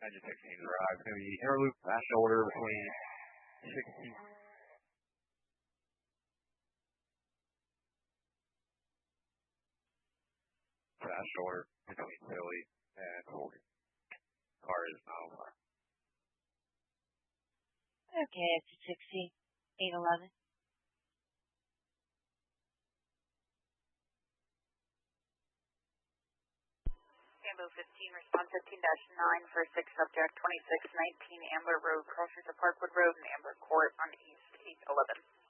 Engine 16 arrived. It's going to be inner loop fast shoulder between 60. Fast shoulder between Philly and Colgan. Car is not on fire. Okay, it's 60, 811. Ambo 15, respond 15-9 for 6 subject 2619 Ambler Road, crossing to Parkwood Road and Ambler Court on East 811.